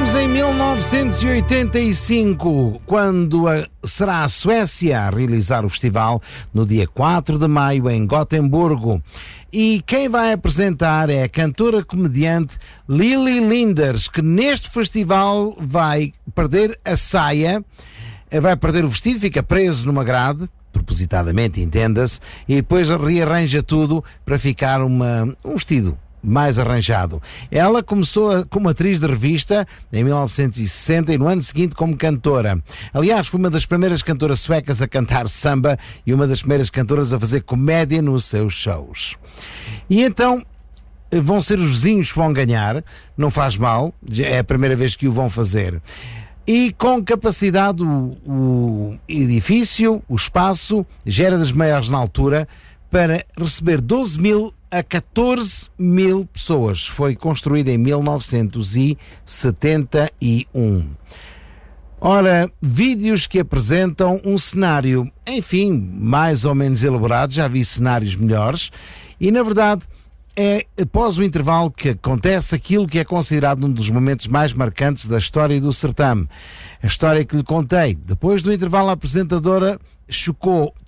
Estamos em 1985, quando será a Suécia a realizar o festival no dia 4 de maio em Gotemburgo. E quem vai apresentar é a cantora-comediante Lili Linders, que neste festival vai perder a saia, vai perder o vestido, fica preso numa grade, propositadamente, entenda-se, e depois rearranja tudo para ficar um vestido mais arranjado. Ela começou como atriz de revista em 1960 e no ano seguinte como cantora. Aliás, foi uma das primeiras cantoras suecas a cantar samba e uma das primeiras cantoras a fazer comédia nos seus shows. E então vão ser os vizinhos que vão ganhar, não faz mal, é a primeira vez que o vão fazer. E com capacidade o edifício, o espaço, já era das maiores na altura, para receber 12.000 a 14.000 pessoas. Foi construída em 1971. Ora, vídeos que apresentam um cenário, enfim, mais ou menos elaborado, já vi cenários melhores, e na verdade é após o intervalo que acontece aquilo que é considerado um dos momentos mais marcantes da história do certame. A história que lhe contei. Depois do intervalo, a apresentadora chocou